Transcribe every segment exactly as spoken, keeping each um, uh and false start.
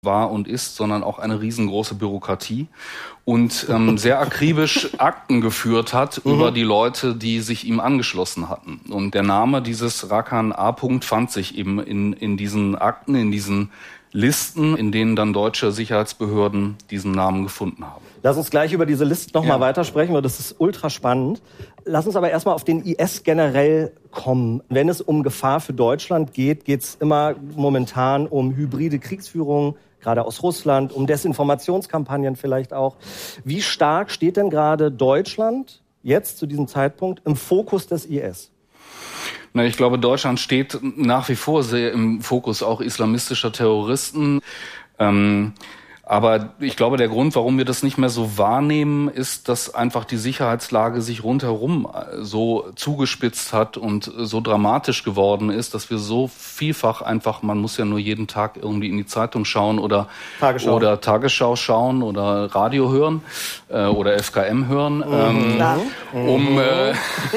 war und ist, sondern auch eine riesengroße Bürokratie und ähm, sehr akribisch Akten geführt hat mhm. über die Leute, die sich ihm angeschlossen hatten. Und der Name dieses Rakan A. fand sich eben in, in diesen Akten, in diesen Listen, in denen dann deutsche Sicherheitsbehörden diesen Namen gefunden haben. Lass uns gleich über diese Listen noch ja. mal weitersprechen, weil das ist ultra spannend. Lass uns aber erstmal auf den I S generell kommen. Wenn es um Gefahr für Deutschland geht, geht es immer momentan um hybride Kriegsführung, gerade aus Russland, um Desinformationskampagnen vielleicht auch. Wie stark steht denn gerade Deutschland jetzt zu diesem Zeitpunkt im Fokus des I S? Na, ich glaube, Deutschland steht nach wie vor sehr im Fokus auch islamistischer Terroristen. Ähm, aber ich glaube, der Grund, warum wir das nicht mehr so wahrnehmen, ist, dass einfach die Sicherheitslage sich rundherum so zugespitzt hat und so dramatisch geworden ist, dass wir so vielfach einfach, man muss ja nur jeden Tag irgendwie in die Zeitung schauen oder Tagesschau, oder Tagesschau schauen oder Radio hören äh, oder F K M hören, mhm. ähm, um äh,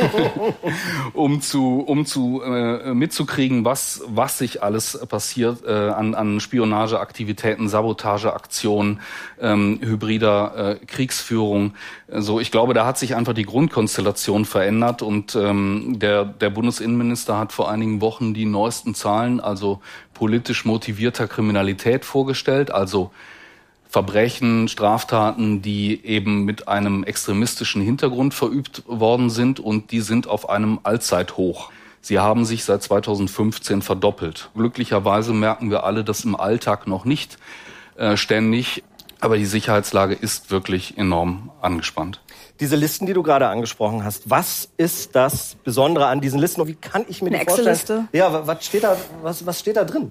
um zu um zu äh, mitzukriegen, was was sich alles passiert äh, an an Spionageaktivitäten, Sabotageaktionen, Ähm, hybrider äh, Kriegsführung. So, ich glaube, da hat sich einfach die Grundkonstellation verändert und ähm, der der Bundesinnenminister hat vor einigen Wochen die neuesten Zahlen, also politisch motivierter Kriminalität vorgestellt, also Verbrechen, Straftaten, die eben mit einem extremistischen Hintergrund verübt worden sind und die sind auf einem Allzeithoch. Sie haben sich seit zweitausendfünfzehn verdoppelt. Glücklicherweise merken wir alle das im Alltag noch nicht Äh, ständig, aber die Sicherheitslage ist wirklich enorm angespannt. Diese Listen, die du gerade angesprochen hast, was ist das Besondere an diesen Listen und wie kann ich mir die vorstellen? Eine Excel-Liste? Ja, was steht da, was, was steht da drin?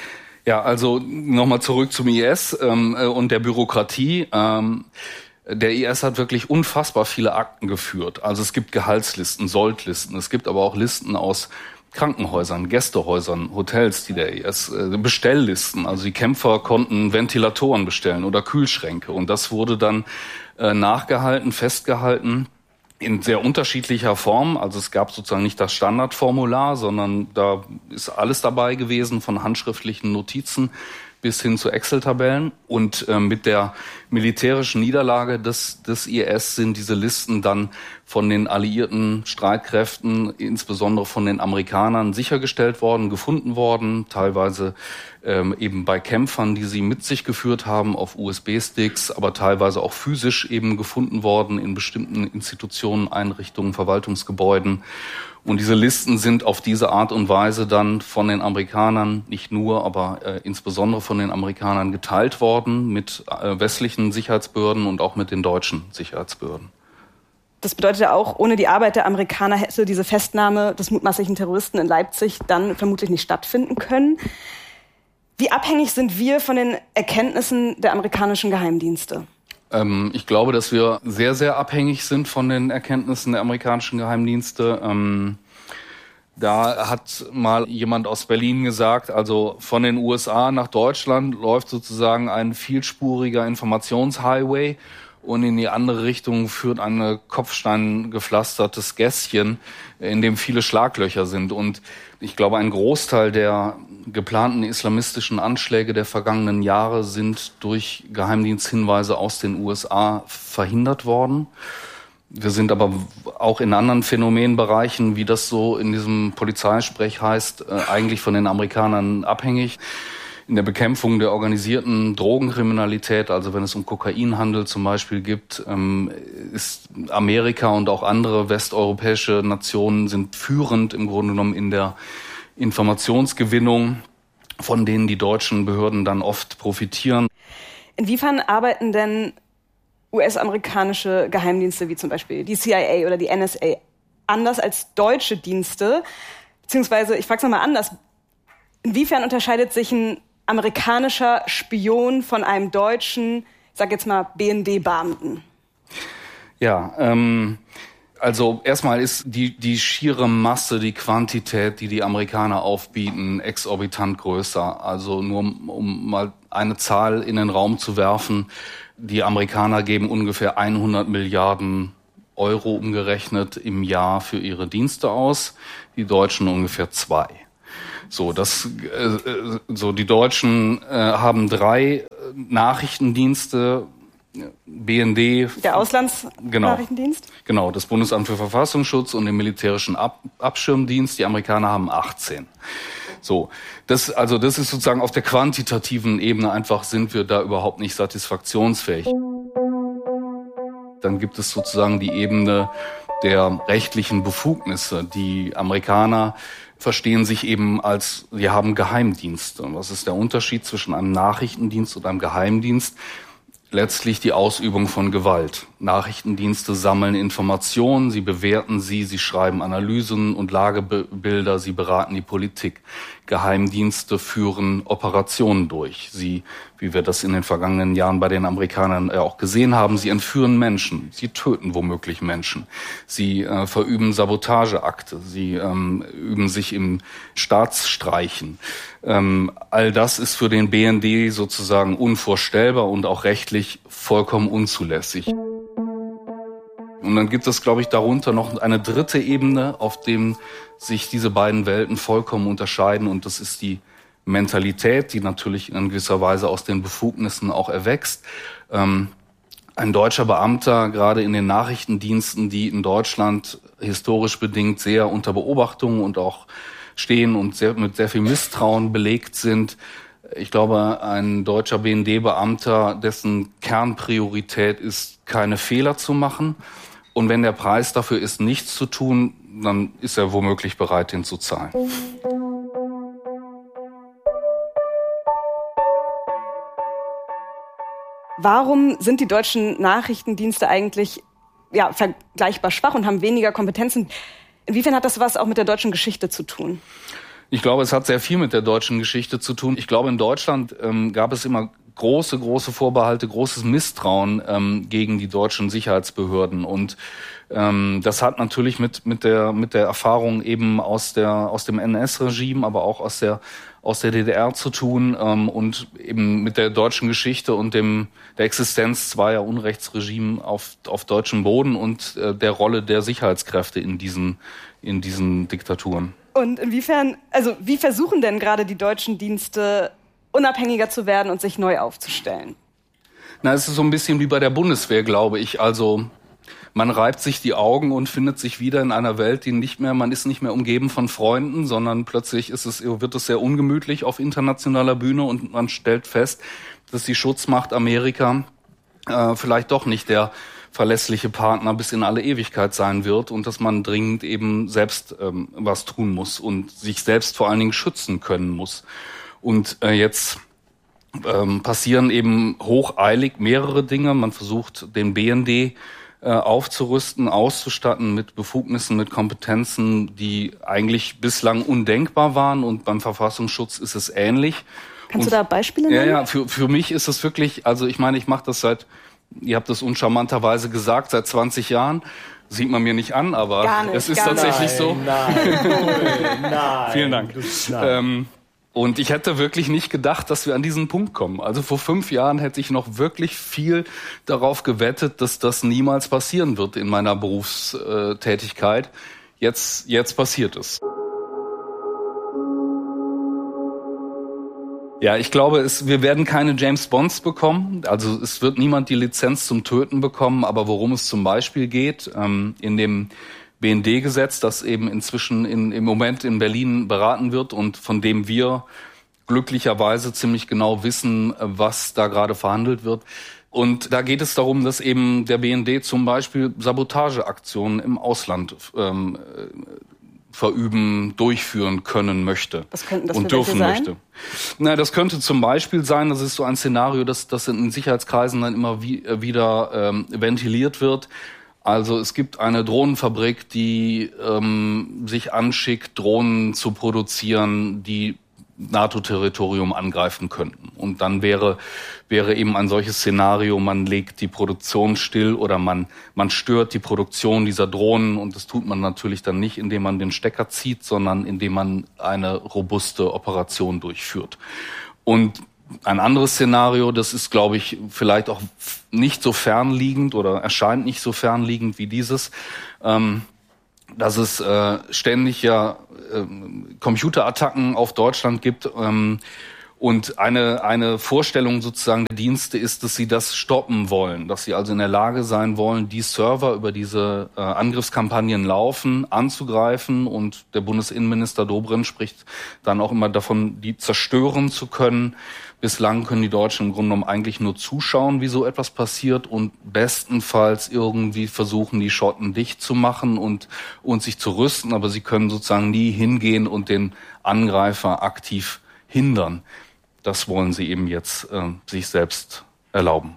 Ja, also nochmal zurück zum I S ähm, und der Bürokratie. Ähm, der I S hat wirklich unfassbar viele Akten geführt. Also es gibt Gehaltslisten, Soldlisten, es gibt aber auch Listen aus Krankenhäusern, Gästehäusern, Hotels, die der I S, äh, Bestelllisten. Also die Kämpfer konnten Ventilatoren bestellen oder Kühlschränke. Und das wurde dann äh, nachgehalten, festgehalten in sehr unterschiedlicher Form. Also es gab sozusagen nicht das Standardformular, sondern da ist alles dabei gewesen, von handschriftlichen Notizen bis hin zu Excel-Tabellen. Und äh, mit der militärischen Niederlage des, des I S sind diese Listen dann von den alliierten Streitkräften, insbesondere von den Amerikanern, sichergestellt worden, gefunden worden, teilweise ähm, eben bei Kämpfern, die sie mit sich geführt haben, auf U S B-Sticks, aber teilweise auch physisch eben gefunden worden in bestimmten Institutionen, Einrichtungen, Verwaltungsgebäuden. Und diese Listen sind auf diese Art und Weise dann von den Amerikanern, nicht nur, aber äh, insbesondere von den Amerikanern geteilt worden mit äh, westlichen Sicherheitsbehörden und auch mit den deutschen Sicherheitsbehörden. Das bedeutet ja auch, ohne die Arbeit der Amerikaner hätte diese Festnahme des mutmaßlichen Terroristen in Leipzig dann vermutlich nicht stattfinden können. Wie abhängig sind wir von den Erkenntnissen der amerikanischen Geheimdienste? Ähm, ich glaube, dass wir sehr, sehr abhängig sind von den Erkenntnissen der amerikanischen Geheimdienste. Ähm, da hat mal jemand aus Berlin gesagt, also von den U S A nach Deutschland läuft sozusagen ein vielspuriger Informationshighway und in die andere Richtung führt ein kopfsteingepflastertes Gässchen, in dem viele Schlaglöcher sind. Und ich glaube, ein Großteil der geplanten islamistischen Anschläge der vergangenen Jahre sind durch Geheimdiensthinweise aus den U S A verhindert worden. Wir sind aber auch in anderen Phänomenbereichen, wie das so in diesem Polizeisprech heißt, eigentlich von den Amerikanern abhängig. In der Bekämpfung der organisierten Drogenkriminalität, also wenn es um Kokainhandel zum Beispiel gibt, ist Amerika und auch andere westeuropäische Nationen sind führend im Grunde genommen in der Informationsgewinnung, von denen die deutschen Behörden dann oft profitieren. Inwiefern arbeiten denn U S-amerikanische Geheimdienste wie zum Beispiel die C I A oder die N S A anders als deutsche Dienste? Beziehungsweise, ich frage es nochmal anders, inwiefern unterscheidet sich ein amerikanischer Spion von einem deutschen, ich sag jetzt mal, B N D-Beamten? Ja, ähm, also erstmal ist die, die schiere Masse, die Quantität, die die Amerikaner aufbieten, exorbitant größer. Also nur um mal eine Zahl in den Raum zu werfen, die Amerikaner geben ungefähr hundert Milliarden Euro umgerechnet im Jahr für ihre Dienste aus, die Deutschen ungefähr zwei. So, das, äh, so die Deutschen äh, haben drei Nachrichtendienste, B N D. Der Auslandsnachrichtendienst? Genau, genau, das Bundesamt für Verfassungsschutz und den militärischen Ab- Abschirmdienst. Die Amerikaner haben achtzehn. So, das, also das ist sozusagen auf der quantitativen Ebene einfach, sind wir da überhaupt nicht satisfaktionsfähig. Dann gibt es sozusagen die Ebene der rechtlichen Befugnisse. Die Amerikaner verstehen sich eben als, wir haben Geheimdienste. Und was ist der Unterschied zwischen einem Nachrichtendienst und einem Geheimdienst? Letztlich die Ausübung von Gewalt. Nachrichtendienste sammeln Informationen, sie bewerten sie, sie schreiben Analysen und Lagebilder, sie beraten die Politik. Geheimdienste führen Operationen durch. Sie, wie wir das in den vergangenen Jahren bei den Amerikanern auch gesehen haben, sie entführen Menschen, sie töten womöglich Menschen, sie äh, verüben Sabotageakte, sie ähm, üben sich im Staatsstreichen. Ähm, all das ist für den B N D sozusagen unvorstellbar und auch rechtlich vollkommen unzulässig. Und dann gibt es, glaube ich, darunter noch eine dritte Ebene, auf dem sich diese beiden Welten vollkommen unterscheiden. Und das ist die Mentalität, die natürlich in gewisser Weise aus den Befugnissen auch erwächst. Ähm, ein deutscher Beamter, gerade in den Nachrichtendiensten, die in Deutschland historisch bedingt sehr unter Beobachtung und auch stehen und sehr, mit sehr viel Misstrauen belegt sind. Ich glaube, ein deutscher B N D-Beamter, dessen Kernpriorität ist, keine Fehler zu machen. Und wenn der Preis dafür ist, nichts zu tun, dann ist er womöglich bereit, den zu zahlen. Warum sind die deutschen Nachrichtendienste eigentlich ja, vergleichbar schwach und haben weniger Kompetenzen? Inwiefern hat das was auch mit der deutschen Geschichte zu tun? Ich glaube, es hat sehr viel mit der deutschen Geschichte zu tun. Ich glaube, in Deutschland ähm, gab es immer große, große Vorbehalte, großes Misstrauen ähm, gegen die deutschen Sicherheitsbehörden. Und ähm, das hat natürlich mit mit der mit der Erfahrung eben aus der aus dem N S-Regime, aber auch aus der aus der D D R zu tun ähm, und eben mit der deutschen Geschichte und dem der Existenz zweier Unrechtsregime auf auf deutschem Boden und äh, der Rolle der Sicherheitskräfte in diesen in diesen Diktaturen. Und inwiefern, also wie versuchen denn gerade die deutschen Dienste unabhängiger zu werden und sich neu aufzustellen? Na, es ist so ein bisschen wie bei der Bundeswehr, glaube ich. Also man reibt sich die Augen und findet sich wieder in einer Welt, die nicht mehr, man ist nicht mehr umgeben von Freunden, sondern plötzlich ist es, wird es sehr ungemütlich auf internationaler Bühne und man stellt fest, dass die Schutzmacht Amerika äh, vielleicht doch nicht der verlässliche Partner bis in alle Ewigkeit sein wird und dass man dringend eben selbst ähm, was tun muss und sich selbst vor allen Dingen schützen können muss. Und äh, jetzt ähm, passieren eben hocheilig mehrere Dinge. Man versucht, den B N D äh, aufzurüsten, auszustatten mit Befugnissen, mit Kompetenzen, die eigentlich bislang undenkbar waren. Und beim Verfassungsschutz ist es ähnlich. Kannst und, du da Beispiele nennen? Ja, ja. Für, für mich ist es wirklich, also ich meine, ich mache das seit, ihr habt das uncharmanterweise gesagt, seit zwanzig Jahren. Sieht man mir nicht an, aber gar nicht, es ist gar tatsächlich nein, so. Nein, nein. Vielen Dank. Ähm, und ich hätte wirklich nicht gedacht, dass wir an diesen Punkt kommen. Also vor fünf Jahren hätte ich noch wirklich viel darauf gewettet, dass das niemals passieren wird in meiner Berufstätigkeit. Jetzt, jetzt passiert es. Ja, ich glaube, es, wir werden keine James Bonds bekommen. Also es wird niemand die Lizenz zum Töten bekommen. Aber worum es zum Beispiel geht, ähm, in dem B N D-Gesetz, das eben inzwischen in, im Moment in Berlin beraten wird und von dem wir glücklicherweise ziemlich genau wissen, was da gerade verhandelt wird. Und da geht es darum, dass eben der B N D zum Beispiel Sabotageaktionen im Ausland ähm, verüben, durchführen können möchte Was könnten das und für dürfen welche möchte. Na, das könnte zum Beispiel sein, das ist so ein Szenario, das, das in Sicherheitskreisen dann immer wie, wieder ähm, ventiliert wird. Also es gibt eine Drohnenfabrik, die ähm, sich anschickt, Drohnen zu produzieren, die NATO-Territorium angreifen könnten. Und dann wäre wäre eben ein solches Szenario, man legt die Produktion still oder man man stört die Produktion dieser Drohnen. Und das tut man natürlich dann nicht, indem man den Stecker zieht, sondern indem man eine robuste Operation durchführt. Und ein anderes Szenario, das ist, glaube ich, vielleicht auch nicht so fernliegend oder erscheint nicht so fernliegend wie dieses. Ähm, dass es äh, ständig ja äh, Computerattacken auf Deutschland gibt. Ähm, Und eine, eine Vorstellung sozusagen der Dienste ist, dass sie das stoppen wollen, dass sie also in der Lage sein wollen, die Server über diese äh, Angriffskampagnen laufen, anzugreifen. Und der Bundesinnenminister Dobrindt spricht dann auch immer davon, die zerstören zu können. Bislang können die Deutschen im Grunde genommen eigentlich nur zuschauen, wie so etwas passiert und bestenfalls irgendwie versuchen, die Schotten dicht zu machen und, und sich zu rüsten. Aber sie können sozusagen nie hingehen und den Angreifer aktiv hindern. Das wollen sie eben jetzt äh, sich selbst erlauben.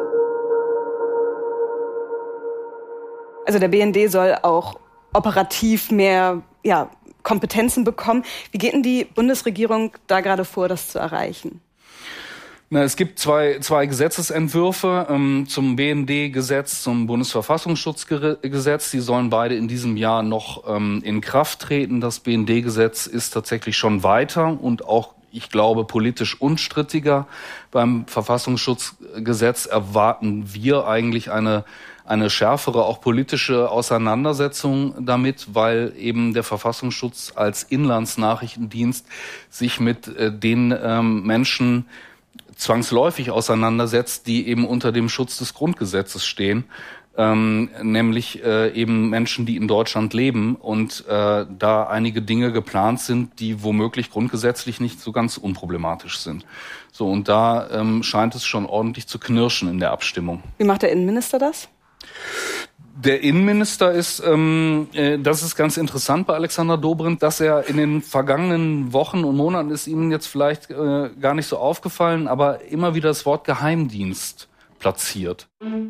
Also der B N D soll auch operativ mehr ja, Kompetenzen bekommen. Wie geht denn die Bundesregierung da gerade vor, das zu erreichen? Na, es gibt zwei, zwei Gesetzesentwürfe ähm, zum B N D-Gesetz, zum Bundesverfassungsschutzgesetz. Die sollen beide in diesem Jahr noch ähm, in Kraft treten. Das B N D-Gesetz ist tatsächlich schon weiter und auch, ich glaube, politisch unstrittiger. Beim Verfassungsschutzgesetz erwarten wir eigentlich eine, eine schärfere, auch politische Auseinandersetzung damit, weil eben der Verfassungsschutz als Inlandsnachrichtendienst sich mit äh, den ähm, Menschen zwangsläufig auseinandersetzt, die eben unter dem Schutz des Grundgesetzes stehen. Ähm, nämlich äh, eben Menschen, die in Deutschland leben und äh, da einige Dinge geplant sind, die womöglich grundgesetzlich nicht so ganz unproblematisch sind. So, und da ähm, scheint es schon ordentlich zu knirschen in der Abstimmung. Wie macht der Innenminister das? Der Innenminister ist, ähm, äh, das ist ganz interessant bei Alexander Dobrindt, dass er in den vergangenen Wochen und Monaten, ist Ihnen jetzt vielleicht äh, gar nicht so aufgefallen, aber immer wieder das Wort Geheimdienst platziert.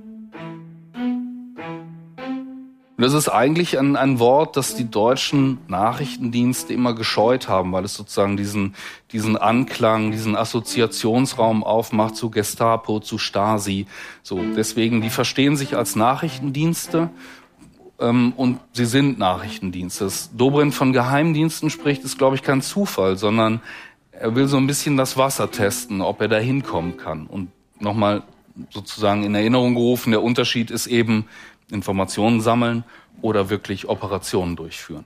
Und das ist eigentlich ein, ein Wort, das die deutschen Nachrichtendienste immer gescheut haben, weil es sozusagen diesen, diesen Anklang, diesen Assoziationsraum aufmacht zu Gestapo, zu Stasi. So, deswegen, die verstehen sich als Nachrichtendienste ähm, und sie sind Nachrichtendienste. Dass Dobrindt von Geheimdiensten spricht, ist, glaube ich, kein Zufall, sondern er will so ein bisschen das Wasser testen, ob er da hinkommen kann. Und nochmal sozusagen in Erinnerung gerufen, der Unterschied ist eben, Informationen sammeln oder wirklich Operationen durchführen.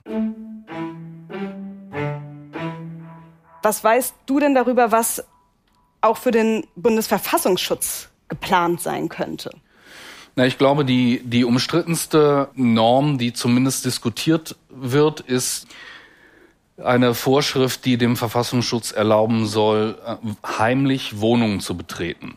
Was weißt du denn darüber, was auch für den Bundesverfassungsschutz geplant sein könnte? Na, ich glaube, die, die umstrittenste Norm, die zumindest diskutiert wird, ist eine Vorschrift, die dem Verfassungsschutz erlauben soll, heimlich Wohnungen zu betreten.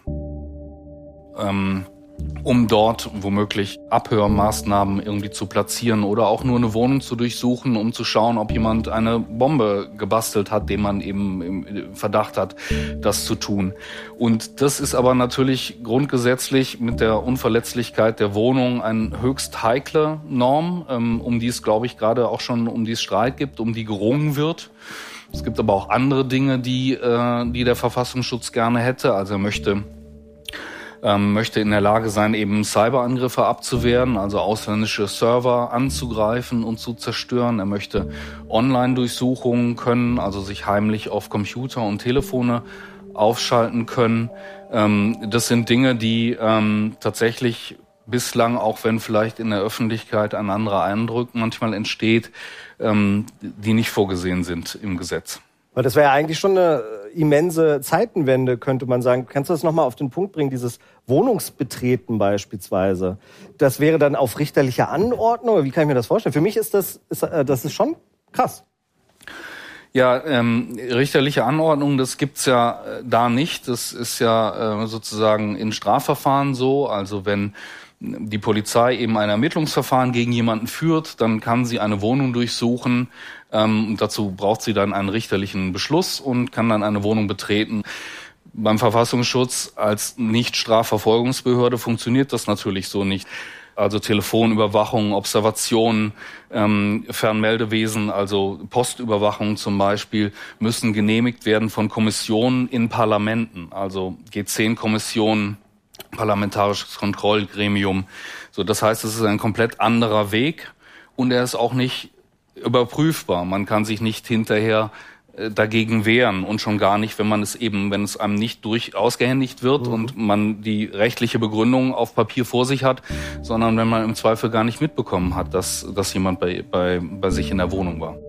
Ähm, um dort womöglich Abhörmaßnahmen irgendwie zu platzieren oder auch nur eine Wohnung zu durchsuchen, um zu schauen, ob jemand eine Bombe gebastelt hat, den man eben im Verdacht hat, das zu tun. Und das ist aber natürlich grundgesetzlich mit der Unverletzlichkeit der Wohnung eine höchst heikle Norm, um die es, glaube ich, gerade auch schon um die es Streit gibt, um die gerungen wird. Es gibt aber auch andere Dinge, die, die der Verfassungsschutz gerne hätte. Also er möchte Ähm, möchte in der Lage sein, eben Cyberangriffe abzuwehren, also ausländische Server anzugreifen und zu zerstören. Er möchte Online-Durchsuchungen können, also sich heimlich auf Computer und Telefone aufschalten können. Ähm, das sind Dinge, die ähm, tatsächlich bislang, auch wenn vielleicht in der Öffentlichkeit ein anderer Eindruck manchmal entsteht, ähm, die nicht vorgesehen sind im Gesetz. Weil das wäre ja eigentlich schon eine immense Zeitenwende, könnte man sagen. Kannst du das nochmal auf den Punkt bringen, dieses Wohnungsbetreten beispielsweise? Das wäre dann auf richterlicher Anordnung, oder wie kann ich mir das vorstellen? Für mich ist das, ist, das ist schon krass. Ja, ähm, richterliche Anordnung, das gibt's ja äh, da nicht. Das ist ja äh, sozusagen in Strafverfahren so. Also wenn die Polizei eben ein Ermittlungsverfahren gegen jemanden führt, dann kann sie eine Wohnung durchsuchen. Ähm, dazu braucht sie dann einen richterlichen Beschluss und kann dann eine Wohnung betreten. Beim Verfassungsschutz als Nicht-Strafverfolgungsbehörde funktioniert das natürlich so nicht. Also Telefonüberwachung, Observation, ähm, Fernmeldewesen, also Postüberwachung zum Beispiel, müssen genehmigt werden von Kommissionen in Parlamenten, also G zehn Kommissionen, Parlamentarisches Kontrollgremium. So, das heißt, es ist ein komplett anderer Weg und er ist auch nicht überprüfbar. Man kann sich nicht hinterher dagegen wehren und schon gar nicht, wenn man es eben, wenn es einem nicht durch ausgehändigt wird mhm. und man die rechtliche Begründung auf Papier vor sich hat, sondern wenn man im Zweifel gar nicht mitbekommen hat, dass, dass jemand bei, bei, bei sich in der Wohnung war.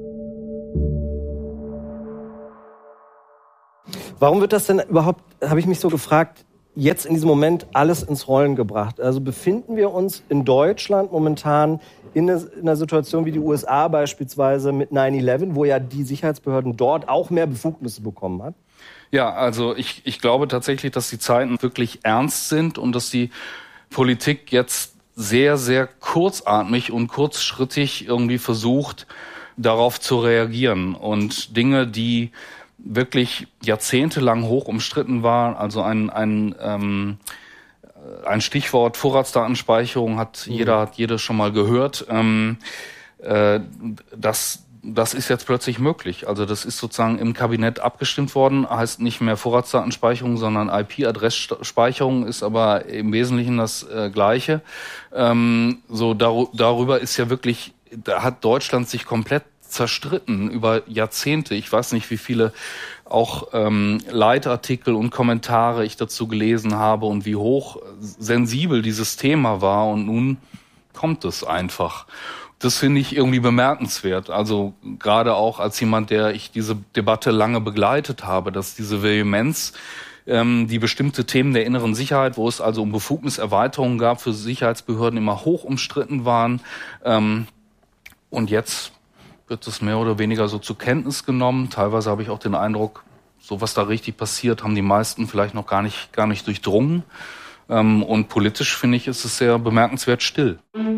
Warum wird das denn überhaupt, habe ich mich so gefragt, jetzt in diesem Moment alles ins Rollen gebracht? Also befinden wir uns in Deutschland momentan in einer Situation wie die U S A beispielsweise mit nine eleven, wo ja die Sicherheitsbehörden dort auch mehr Befugnisse bekommen hat? Ja, also ich, ich glaube tatsächlich, dass die Zeiten wirklich ernst sind und dass die Politik jetzt sehr, sehr kurzatmig und kurzschrittig irgendwie versucht, darauf zu reagieren. Und Dinge, die wirklich jahrzehntelang hoch umstritten waren, also ein, ein ähm, Ein Stichwort Vorratsdatenspeicherung hat jeder, hat jeder schon mal gehört. Ähm, äh, das, das ist jetzt plötzlich möglich. Also das ist sozusagen im Kabinett abgestimmt worden, heißt nicht mehr Vorratsdatenspeicherung, sondern I P-Adressspeicherung, ist aber im Wesentlichen das äh, Gleiche. Ähm, so dar- darüber ist ja wirklich, da hat Deutschland sich komplett zerstritten über Jahrzehnte. Ich weiß nicht, wie viele auch ähm, Leitartikel und Kommentare ich dazu gelesen habe und wie hoch sensibel dieses Thema war. Und nun kommt es einfach. Das finde ich irgendwie bemerkenswert. Also gerade auch als jemand, der ich diese Debatte lange begleitet habe, dass diese Vehemenz, ähm, die bestimmte Themen der inneren Sicherheit, wo es also um Befugniserweiterungen gab für Sicherheitsbehörden, immer hoch umstritten waren. Ähm, und jetzt wird es mehr oder weniger so zur Kenntnis genommen. Teilweise habe ich auch den Eindruck, so was da richtig passiert, haben die meisten vielleicht noch gar nicht, gar nicht durchdrungen. Ähm, und politisch, finde ich, ist es sehr bemerkenswert still.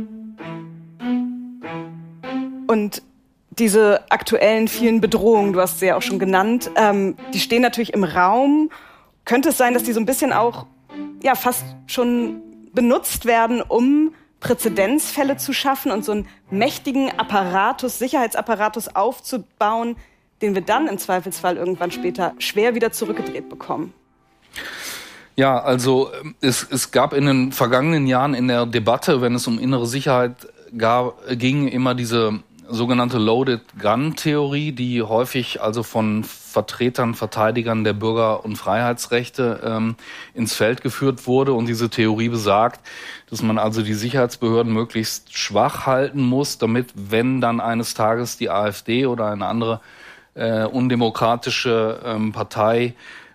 Und diese aktuellen vielen Bedrohungen, du hast sie ja auch schon genannt, ähm, die stehen natürlich im Raum. Könnte es sein, dass die so ein bisschen auch ja fast schon benutzt werden, um Präzedenzfälle zu schaffen und so einen mächtigen Apparatus, Sicherheitsapparatus aufzubauen, den wir dann im Zweifelsfall irgendwann später schwer wieder zurückgedreht bekommen? Ja, also es, es gab in den vergangenen Jahren in der Debatte, wenn es um innere Sicherheit gab, ging, immer diese sogenannte Loaded-Gun-Theorie, die häufig also von Vertretern, Verteidigern der Bürger- und Freiheitsrechte ähm, ins Feld geführt wurde. Und diese Theorie besagt, dass man also die Sicherheitsbehörden möglichst schwach halten muss, damit, wenn dann eines Tages die AfD oder eine andere äh, undemokratische ähm, Partei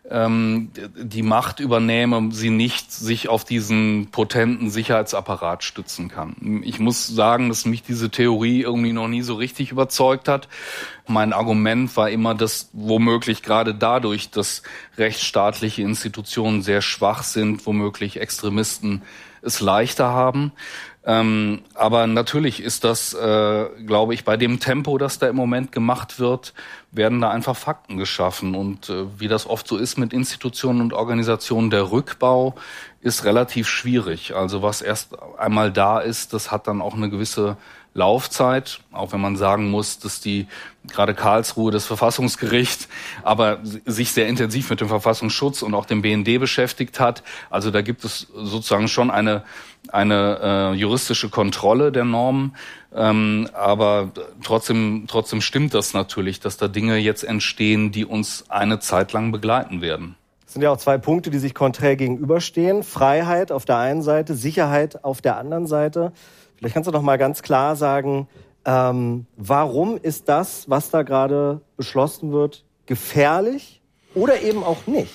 ähm, die Macht übernehme, sie nicht sich auf diesen potenten Sicherheitsapparat stützen kann. Ich muss sagen, dass mich diese Theorie irgendwie noch nie so richtig überzeugt hat. Mein Argument war immer, dass womöglich gerade dadurch, dass rechtsstaatliche Institutionen sehr schwach sind, womöglich Extremisten es leichter haben. Ähm, aber natürlich ist das, äh, glaube ich, bei dem Tempo, das da im Moment gemacht wird, werden da einfach Fakten geschaffen. Und äh, wie das oft so ist mit Institutionen und Organisationen, der Rückbau ist relativ schwierig. Also was erst einmal da ist, das hat dann auch eine gewisse Laufzeit, auch wenn man sagen muss, dass die gerade Karlsruhe, das Verfassungsgericht, aber sich sehr intensiv mit dem Verfassungsschutz und auch dem B N D beschäftigt hat. Also da gibt es sozusagen schon eine eine äh, juristische Kontrolle der Normen, ähm, aber trotzdem trotzdem stimmt das natürlich, dass da Dinge jetzt entstehen, die uns eine Zeit lang begleiten werden. Es sind ja auch zwei Punkte, die sich konträr gegenüberstehen. Freiheit auf der einen Seite, Sicherheit auf der anderen Seite. Vielleicht kannst du doch mal ganz klar sagen, ähm, warum ist das, was da gerade beschlossen wird, gefährlich oder eben auch nicht?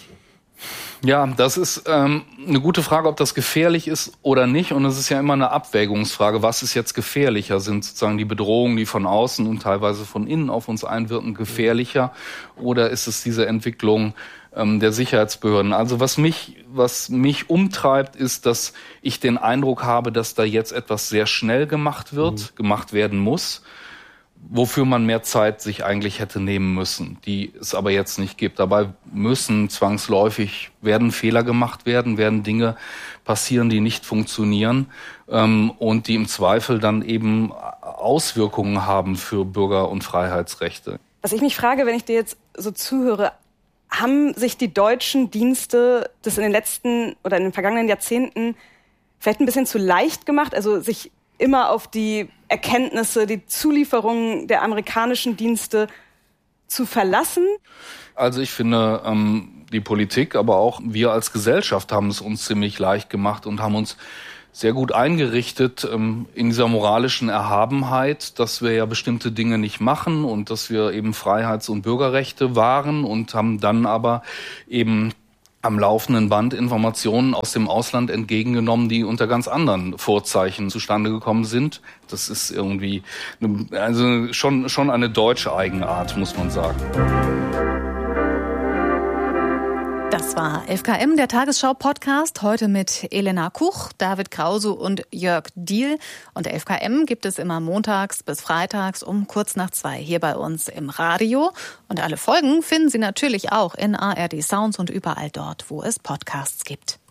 Ja, das ist ähm, eine gute Frage, ob das gefährlich ist oder nicht. Und es ist ja immer eine Abwägungsfrage. Was ist jetzt gefährlicher? Sind sozusagen die Bedrohungen, die von außen und teilweise von innen auf uns einwirken, gefährlicher? Oder ist es diese Entwicklung ähm, der Sicherheitsbehörden? Also was mich, was mich umtreibt, ist, dass ich den Eindruck habe, dass da jetzt etwas sehr schnell gemacht wird, mhm. gemacht werden muss, wofür man mehr Zeit sich eigentlich hätte nehmen müssen, die es aber jetzt nicht gibt. Dabei müssen zwangsläufig, werden Fehler gemacht werden, werden Dinge passieren, die nicht funktionieren ähm, und die im Zweifel dann eben Auswirkungen haben für Bürger- und Freiheitsrechte. Was ich mich frage, wenn ich dir jetzt so zuhöre, haben sich die deutschen Dienste das in den letzten oder in den vergangenen Jahrzehnten vielleicht ein bisschen zu leicht gemacht, also sich immer auf die Erkenntnisse, die Zulieferungen der amerikanischen Dienste zu verlassen? Also ich finde, ähm, die Politik, aber auch wir als Gesellschaft haben es uns ziemlich leicht gemacht und haben uns sehr gut eingerichtet ähm, in dieser moralischen Erhabenheit, dass wir ja bestimmte Dinge nicht machen und dass wir eben Freiheits- und Bürgerrechte wahren und haben dann aber eben am laufenden Band Informationen aus dem Ausland entgegengenommen, die unter ganz anderen Vorzeichen zustande gekommen sind. Das ist irgendwie eine, also schon schon eine deutsche Eigenart, muss man sagen. Das war elf K M, der Tagesschau-Podcast, heute mit Elena Kuch, David Krause und Jörg Diehl. Und elf K M gibt es immer montags bis freitags um kurz nach zwei hier bei uns im Radio. Und alle Folgen finden Sie natürlich auch in A R D Sounds und überall dort, wo es Podcasts gibt.